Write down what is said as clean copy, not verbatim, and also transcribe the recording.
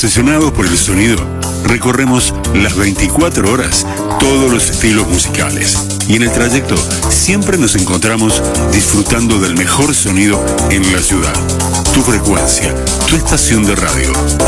Obsesionados por el sonido, recorremos las 24 horas todos los estilos musicales. Y en el trayecto siempre nos encontramos disfrutando del mejor sonido en la ciudad. Tu frecuencia, tu estación de radio.